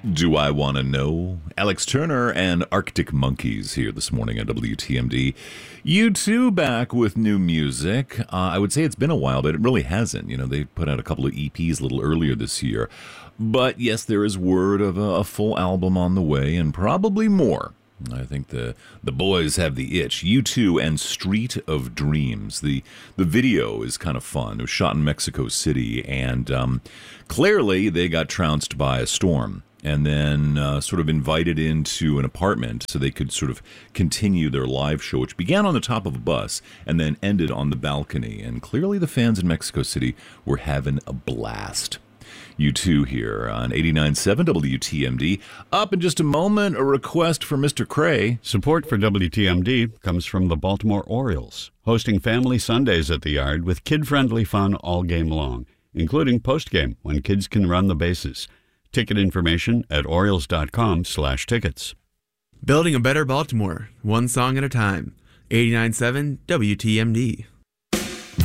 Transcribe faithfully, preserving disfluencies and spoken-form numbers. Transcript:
Do I Want to Know? Alex Turner and Arctic Monkeys here this morning on W T M D. U two back with new music. Uh, I would say it's been a while, but it really hasn't. You know, they put out a couple of E Ps a little earlier this year. But yes, there is word of a, a full album on the way, and probably more. I think the the boys have the itch. U two and Street of Dreams. The the video is kind of fun. It was shot in Mexico City, and um, clearly they got trounced by a storm, and then uh, sort of invited into an apartment so they could sort of continue their live show, which began on the top of a bus and then ended on the balcony. And clearly the fans in Mexico City were having a blast. U two here on eighty-nine point seven W T M D. Up in just a moment, a request for Mister Cray. Support for W T M D comes from the Baltimore Orioles, hosting family Sundays at the Yard with kid-friendly fun all game long, including postgame when kids can run the bases. Ticket information at Orioles.com slash tickets. Building a better Baltimore, one song at a time. eighty-nine point seven W T M D.